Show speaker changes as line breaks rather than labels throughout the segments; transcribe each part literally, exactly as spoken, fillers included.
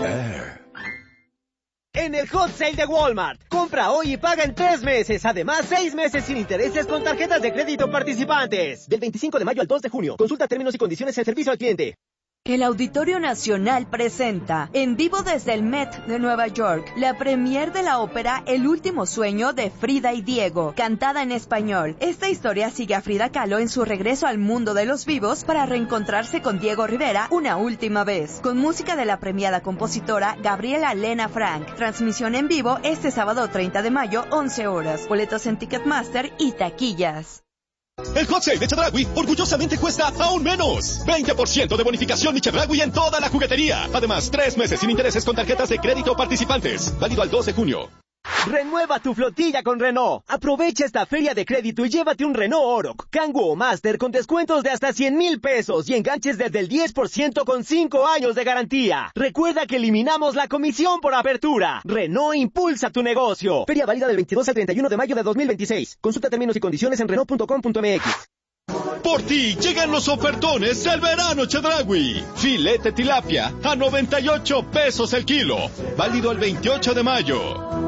Air.
En el Hot Sale de Walmart, compra hoy y paga en tres meses. Además, seis meses sin intereses con tarjetas de crédito participantes. Del veinticinco de mayo al dos de junio. Consulta términos y condiciones en servicio al cliente.
El Auditorio Nacional presenta, en vivo desde el Met de Nueva York, la premier de la ópera El último sueño de Frida y Diego, cantada en español. Esta historia sigue a Frida Kahlo en su regreso al mundo de los vivos para reencontrarse con Diego Rivera una última vez, con música de la premiada compositora Gabriela Lena Frank. Transmisión en vivo este sábado treinta de mayo, once horas. Boletos en Ticketmaster y taquillas.
El Hot Sale de Chedraui orgullosamente cuesta aún menos. veinte por ciento de bonificación y Chedraui en toda la juguetería. Además, tres meses sin intereses con tarjetas de crédito participantes. Válido al dos de junio.
Renueva tu flotilla con Renault. Aprovecha esta feria de crédito y llévate un Renault Oroch, Kangoo o Master con descuentos de hasta cien mil pesos y enganches desde el diez por ciento con cinco años de garantía. Recuerda que eliminamos la comisión por apertura. Renault impulsa tu negocio. Feria válida del veintidós al treinta y uno de mayo de dos mil veintiséis. Consulta términos y condiciones en renault punto com punto m x.
Por ti llegan los ofertones del verano Chedraui. Filete tilapia a noventa y ocho pesos el kilo. Válido el veintiocho de mayo.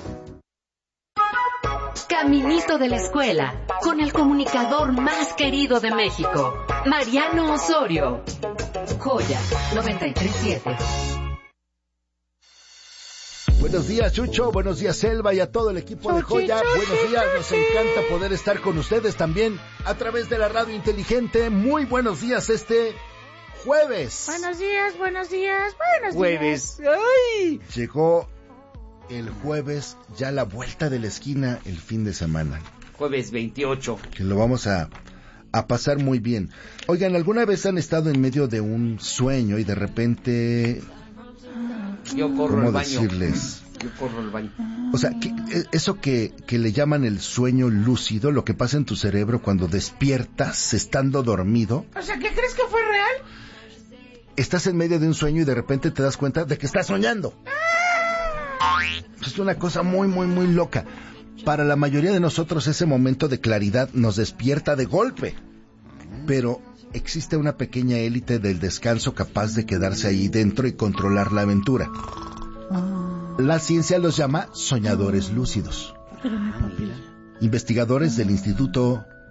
Caminito de la escuela, con el comunicador más querido de México, Mariano Osorio. Joya noventa y tres punto siete.
Buenos días, Chucho. Buenos días, Selva, y a todo el equipo de Joya. Buenos días. Nos encanta poder estar con ustedes también a través de la radio inteligente. Muy buenos días este jueves.
Buenos días, buenos días, buenos
Jueves.
días.
¡Ay!
Llegó el jueves, ya a la vuelta de la esquina, el fin de semana.
Jueves veintiocho.
Que lo vamos a, a pasar muy bien. Oigan, ¿alguna vez han estado en medio de un sueño y de repente...
Yo corro
¿Cómo
al baño.
decirles?
Yo corro al baño.
O sea, que, eso que, que le llaman el sueño lúcido, lo que pasa en tu cerebro cuando despiertas estando dormido.
O sea, ¿qué crees que fue real?
Estás en medio de un sueño y de repente te das cuenta de que estás soñando. Es una cosa muy, muy, muy loca. Para la mayoría de nosotros ese momento de claridad nos despierta de golpe. Pero existe una pequeña élite del descanso capaz de quedarse ahí dentro y controlar la aventura. La ciencia los llama soñadores lúcidos. Investigadores del Instituto